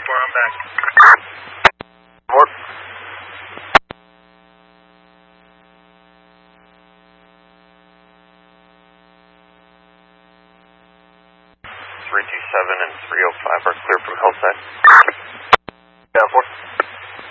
I'm back. Report. 327 and 305 are clear from Hillside. 4.